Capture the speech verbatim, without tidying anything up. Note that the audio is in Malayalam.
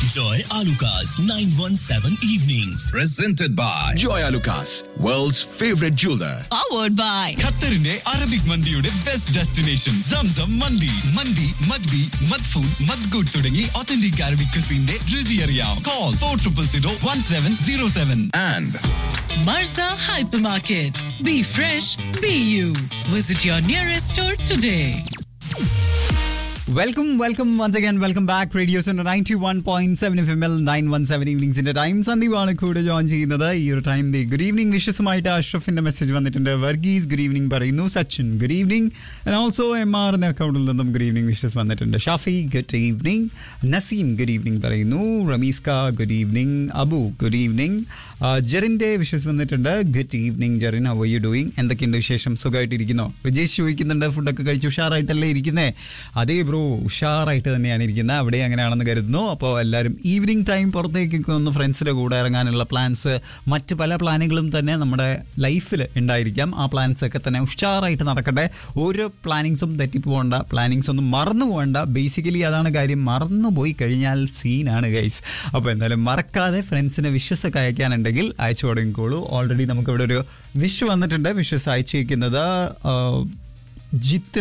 Enjoy Alucard's nine one seven evenings. Presented by Joy Alucas, world's favorite jeweler. Powered by ഖത്തറിന്റെ അറബിക് മന്തിയുടെ ബെസ്റ്റ് ഡെസ്റ്റിനേഷൻ സംസം മന്തി. മന്തി മദ്ബി മദ്ഫൂൻ മദ്ഗൂട്ട് തുടങ്ങി ഒത്തന്റിക് അറബിക് ക്രിസിന്റെ രുചി അറിയാം. Call for triple zero one seven zero seven. And Marza Hypermarket. Be fresh, be you. Visit your nearest store today. Welcome welcome once again welcome back radios ninety one point seven F M L nine one seven ഈവനിങ്സിന്റെ time. സന്ദീപാണ് കൂടെ ജോയിൻ ചെയ്യുന്നത് ഈ ഒരു ടൈം. ഗുഡ് ഈവനിങ് വിഷസുമായിട്ട് അഷ്റഫിന്റെ മെസ്സേജ് വന്നിട്ടുണ്ട്. വർഗീസ് ഗുഡ് ഈവനിങ് പറയുന്നു. Sachin good evening. And also M R എന്ന അക്കൗണ്ടിൽ നിന്നും ഗുഡ് ഈവനിങ് വിഷസ് വന്നിട്ടുണ്ട്. Shafi good evening. Naseem good evening പറയുന്നു. റമീസ്ക good evening. Abu good evening. ജെറിന്റെ wishes വന്നിട്ടുണ്ട്. Good evening Jerin, how are you doing? എന്തൊക്കെയുണ്ട് വിശേഷം? സുഖമായിട്ടിരിക്കുന്നോ? വിജേഷ് ചോദിക്കുന്നുണ്ട് ഫുഡൊക്കെ കഴിച്ചു ഉഷാറായിട്ടല്ലേ ഇരിക്കുന്നേ? അതേ ബ്രോ, ഉഷാറായിട്ട് തന്നെയാണ് ഇരിക്കുന്നത്. അവിടെ അങ്ങനെയാണെന്ന് കരുതുന്നു. അപ്പോൾ എല്ലാവരും ഈവനിങ് ടൈം പുറത്തേക്കൊക്കെ ഒന്ന് ഫ്രണ്ട്സിൻ്റെ കൂടെ ഇറങ്ങാനുള്ള പ്ലാൻസ്, മറ്റ് പല പ്ലാനുകളും തന്നെ നമ്മുടെ ലൈഫിൽ ഉണ്ടായിരിക്കാം. ആ പ്ലാൻസ് ഒക്കെ തന്നെ ഉഷാറായിട്ട് നടക്കട്ടെ. ഓരോ പ്ലാനിങ്സും തെറ്റിപ്പോകണ്ട, പ്ലാനിങ്സ് ഒന്നും മറന്നു പോകണ്ട. ബേസിക്കലി അതാണ് കാര്യം. മറന്നു പോയി കഴിഞ്ഞാൽ സീനാണ് ഗൈസ്. അപ്പോൾ എന്തായാലും മറക്കാതെ ഫ്രണ്ട്സിന് വിഷസ് ഒക്കെ അയക്കാനുണ്ടെങ്കിൽ അയച്ചു തുടങ്ങിക്കോളൂ. ഓൾറെഡി നമുക്കിവിടെ ഒരു വിഷ് വന്നിട്ടുണ്ട്. വിഷസ് അയച്ചേക്കുന്നത് ജിത്ത്